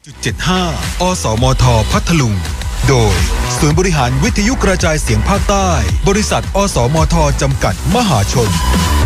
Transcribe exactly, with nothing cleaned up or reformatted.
เจ็ดห้า อสมท พัทลุงโดยศูนย์บริหารวิทยุกระจายเสียงภาคใต้บริษัทอสมท จำกัดมหาชน